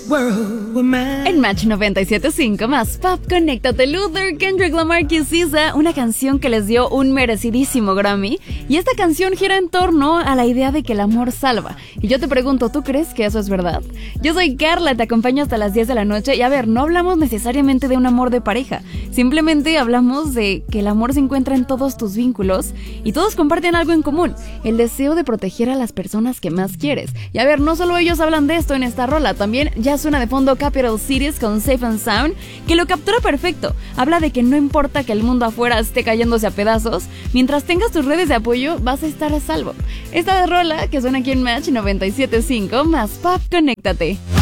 world were mine. En Match 97.5 más Pop, conéctate. Luther, Kendrick Lamar y SZA, una canción que les dio un merecidísimo Grammy. Y esta canción gira en torno a la idea de que el amor salva. Y yo te pregunto, ¿tú crees que eso es verdad? Yo soy Carla, te acompaño hasta las 10 de la noche. Y a ver, no hablamos necesariamente de un amor de pareja. Simplemente hablamos de que el amor se encuentra en todos tus vínculos y todos comparten algo en común: el deseo de proteger a las personas que más quieres. Y a ver, no solo ellos hablan de esto en esta rola, también ya suena de fondo Capital Cities con Safe and Sound, que lo captura perfecto. Habla de que no importa que el mundo afuera esté cayéndose a pedazos, mientras tengas tus redes de apoyo vas a estar a salvo. Esta rola que suena aquí en Match 97.5 más Pop, conéctate.